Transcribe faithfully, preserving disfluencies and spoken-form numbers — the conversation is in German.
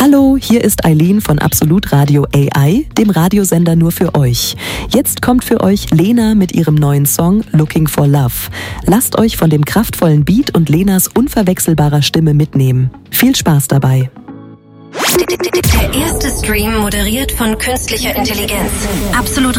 Hallo, hier ist Eileen von Absolut Radio A I, dem Radiosender nur für euch. Jetzt kommt für euch Lena mit ihrem neuen Song Looking for Love. Lasst euch von dem kraftvollen Beat und Lenas unverwechselbarer Stimme mitnehmen. Viel Spaß dabei. Der erste Stream moderiert von künstlicher Intelligenz. Absolut